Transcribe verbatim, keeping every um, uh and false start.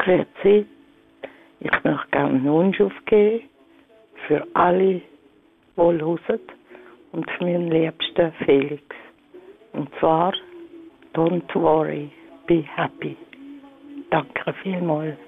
Grüezi, ich möchte gerne einen Wunsch aufgeben für alle, die hören und für meinen liebsten Felix. Und zwar, don't worry, be happy. Danke vielmals.